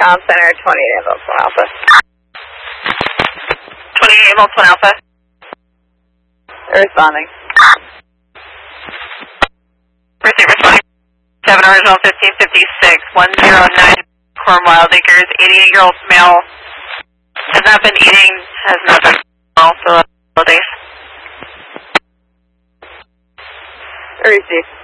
Comm Center, 28 Volts 1 Alpha. 28 Volts 1 Alpha. Responding. Proceed responding. 7 original 1556, 109 Cornwall Acres, 88-year-old male. Has not been eating, has not been well for the last days. Receive.